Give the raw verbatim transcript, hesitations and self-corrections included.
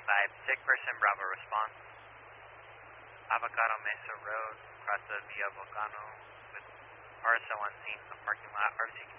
five, sick person, Bravo response. Avocado Mesa Road, across the Via Volcano with R S O on scene in the parking lot. R B C